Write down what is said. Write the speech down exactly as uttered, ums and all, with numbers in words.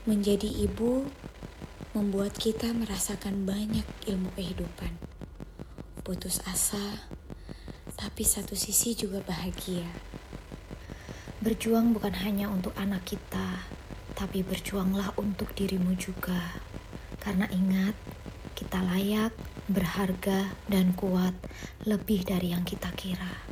Menjadi ibu membuat kita merasakan banyak ilmu kehidupan. Putus asa, tapi satu sisi juga bahagia. Berjuang bukan hanya untuk anak kita, tapi berjuanglah untuk dirimu juga. Karena ingat, kita layak, berharga, dan kuat lebih dari yang kita kira.